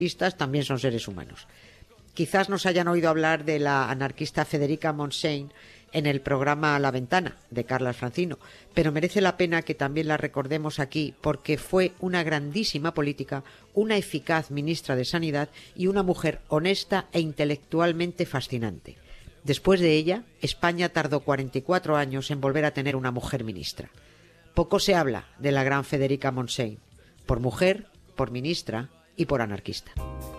también son seres humanos. Quizás nos hayan oído hablar de la anarquista Federica Montseny en el programa La Ventana, de Carlas Francino, pero merece la pena que también la recordemos aquí porque fue una grandísima política, una eficaz ministra de Sanidad y una mujer honesta e intelectualmente fascinante. Después de ella, España tardó 44 años en volver a tener una mujer ministra. Poco se habla de la gran Federica Montseny, por mujer, por ministra y por anarquista.